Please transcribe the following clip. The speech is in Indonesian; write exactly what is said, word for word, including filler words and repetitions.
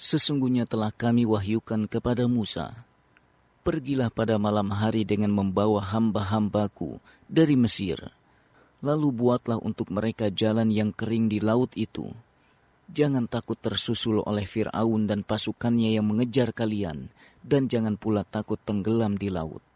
Sesungguhnya telah kami wahyukan kepada Musa, pergilah pada malam hari dengan membawa hamba-hambaku dari Mesir. Lalu buatlah untuk mereka jalan yang kering di laut itu. Jangan takut tersusul oleh Fir'aun dan pasukannya yang mengejar kalian, dan jangan pula takut tenggelam di laut.